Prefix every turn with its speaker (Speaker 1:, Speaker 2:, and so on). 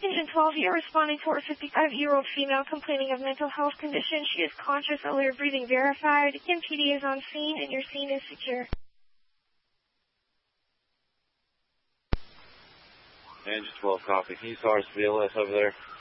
Speaker 1: Engine 12, you're responding for a 55-year-old female complaining of mental health condition. She is conscious, alert, breathing verified. MPD is on scene and your scene is secure.
Speaker 2: Engine 12, copy. Can you start us BLS over there?